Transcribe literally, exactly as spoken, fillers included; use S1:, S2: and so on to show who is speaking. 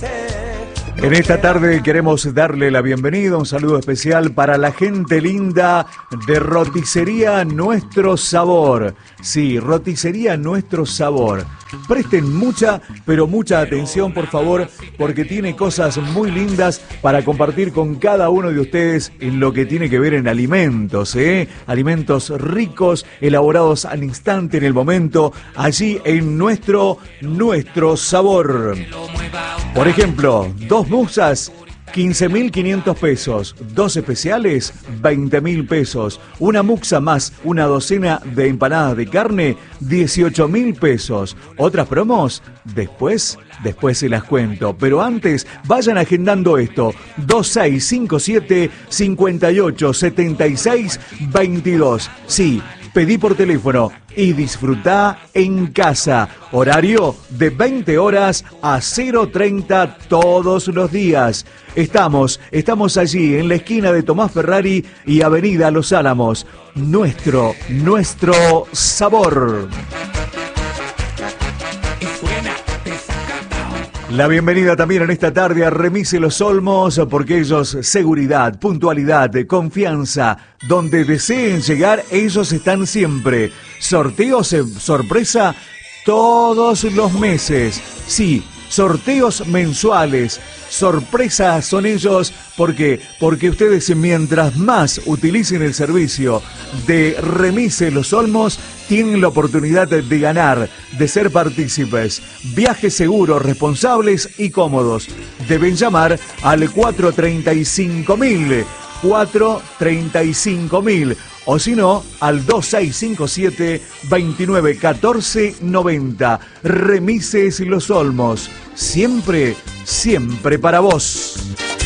S1: En esta tarde queremos darle la bienvenida, un saludo especial para la gente linda de Roticería Nuestro Sabor. Sí, Roticería Nuestro Sabor. Presten mucha, pero mucha atención, por favor, porque tiene cosas muy lindas para compartir con cada uno de ustedes en lo que tiene que ver en alimentos, ¿eh? Alimentos ricos, elaborados al instante, en el momento, allí en nuestro, nuestro sabor. Por ejemplo, dos musas, quince mil quinientos pesos. Dos especiales, veinte mil pesos. Una muxa más una docena de empanadas de carne, dieciocho mil pesos. ¿Otras promos? Después, después se las cuento. Pero antes, vayan agendando esto. dos seis cinco siete, cinco ocho siete seis dos dos. Sí, pedí por teléfono y disfrutá en casa. Horario de veinte horas a cero treinta todos los días. Estamos, estamos allí en la esquina de Tomás Ferrari y Avenida Los Álamos. Nuestro, nuestro sabor. La bienvenida también en esta tarde a Remise Los Olmos, porque ellos, seguridad, puntualidad, confianza, donde deseen llegar, ellos están siempre. Sorteos eh, sorpresa todos los meses. Sí, sorteos mensuales. Sorpresas son ellos, ¿por qué? Porque ustedes, mientras más utilicen el servicio de Remise Los Olmos, tienen la oportunidad de, de ganar, de ser partícipes. Viajes seguros, responsables y cómodos. Deben llamar al cuatro treinta y cinco mil, cuatro treinta y cinco mil, o si no, al dos seis cinco siete, veintinueve catorce noventa. Remises Los Olmos. Siempre, siempre para vos.